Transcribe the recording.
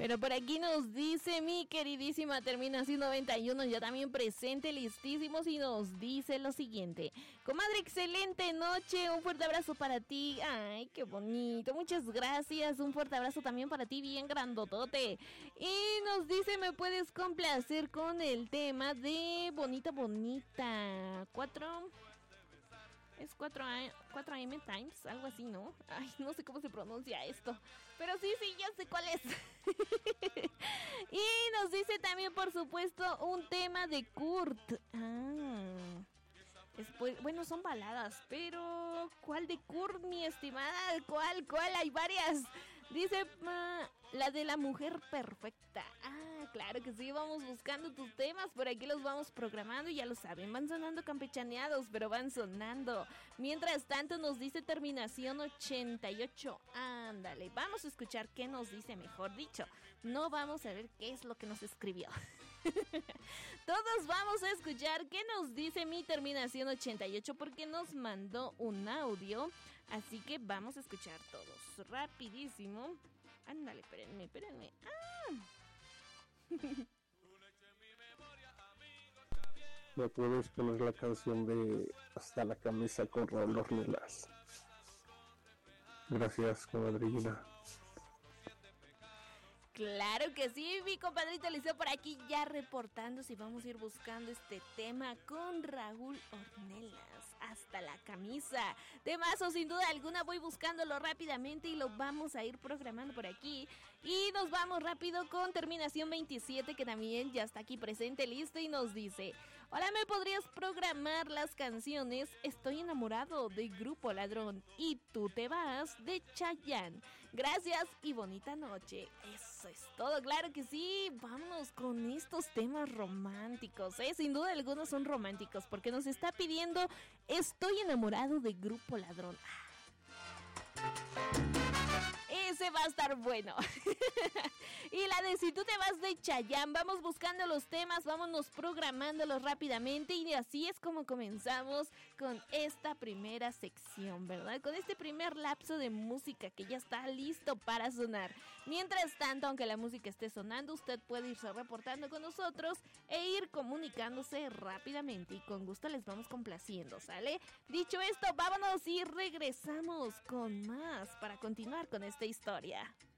Pero por aquí nos dice mi queridísima terminación 91, ya también presente, listísimos, y nos dice lo siguiente: comadre, excelente noche, un fuerte abrazo para ti. Ay, qué bonito, muchas gracias, un fuerte abrazo también para ti, bien grandotote. Y nos dice: me puedes complacer con el tema de Bonita Bonita. 4AM Times, algo así, ¿no? Ay, no sé cómo se pronuncia esto, pero sí, ya sé cuál es. Y nos dice también, por supuesto, un tema de Kurt. Bueno, son baladas, pero ¿cuál de Kurt, mi estimada? ¿Cuál? Hay varias. Dice, la de la mujer perfecta. Claro que sí, vamos buscando tus temas, por aquí los vamos programando y ya lo saben, van sonando campechaneados, pero van sonando. Mientras tanto nos dice terminación 88. Ándale, vamos a escuchar qué nos dice, mejor dicho. No vamos a ver qué es lo que nos escribió. Todos vamos a escuchar qué nos dice mi terminación 88 porque nos mandó un audio. Así que vamos a escuchar todos rapidísimo. Ándale, espérenme. ¿Me puedes poner la canción de Hasta la camisa con Raúl Ornelas? Gracias, comadrina. Claro que sí, mi compadrito Eliseo por aquí ya reportándose, y vamos a ir buscando este tema con Raúl Ornelas, Hasta la camisa. Temazo, sin duda alguna, voy buscándolo rápidamente y lo vamos a ir programando por aquí. Y nos vamos rápido con terminación 27, que también ya está aquí presente, listo, y nos dice: hola, ¿me podrías programar las canciones Estoy enamorado de Grupo Ladrón y Tú te vas de Chayanne? Gracias y bonita noche. Eso es todo, claro que sí. Vámonos con estos temas románticos, sin duda algunos son románticos, porque nos está pidiendo Estoy enamorado de Grupo Ladrón. Ese va a estar bueno. Y la de Si tú te vas de Chayanne. Vamos buscando los temas, vámonos programándolos rápidamente. Y así es como comenzamos con esta primera sección, ¿verdad? Con este primer lapso de música que ya está listo para sonar. Mientras tanto, aunque la música esté sonando, usted puede irse reportando con nosotros e ir comunicándose rápidamente. Y con gusto les vamos complaciendo, ¿sale? Dicho esto, vámonos y regresamos con más para continuar con esta historia.